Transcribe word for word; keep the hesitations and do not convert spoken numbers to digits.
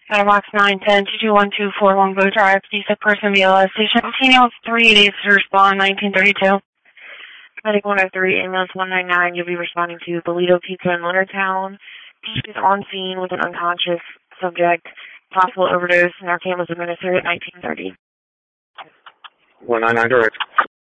Firebox nine ten two two one two four Longbow Drive, D-Sec person B L S station Continuous three eight eight to respond nineteen thirty-two. Medic one oh three, ambulance one nine nine, you'll be responding to Bolito Pizza in Leonardtown. Is on scene with an unconscious subject, possible overdose, Narcan was administered at nineteen thirty. one nine nine direct.